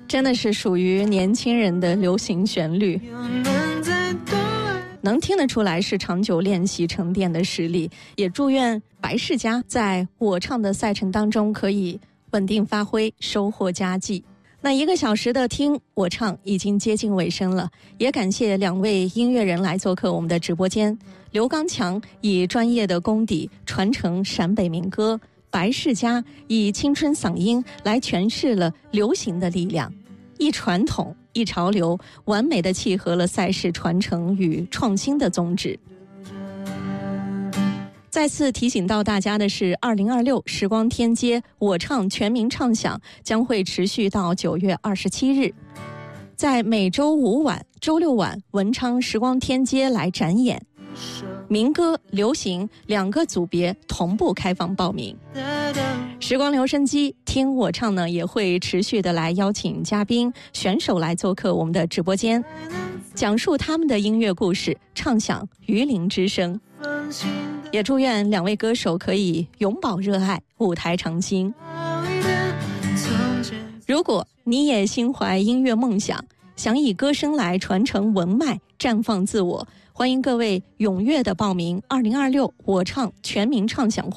真的是属于年轻人的流行旋律，能听得出来是长久练习沉淀的实力。也祝愿白世佳在我唱的赛程当中可以稳定发挥，收获佳绩。那1个小时的听我唱已经接近尾声了，也感谢2位音乐人来做客我们的直播间。刘刚强以专业的功底传承陕北民歌，白世佳以青春嗓音来诠释了流行的力量，一传统一潮流，完美地契合了赛事传承与创新的宗旨。再次提醒到大家的是，2026时光天街我唱全民唱响将会持续到9月27日，在每周5晚、周6晚文昌时光天街来展演，民歌、流行2个组别同步开放报名。时光留声机听我唱呢，也会持续的来邀请嘉宾、选手来做客我们的直播间，讲述他们的音乐故事，唱响榆林之声。也祝愿2位歌手可以永葆热爱，舞台长青。如果你也心怀音乐梦想，想以歌声来传承文脉，绽放自我，欢迎各位踊跃的报名2026我唱全民唱响会。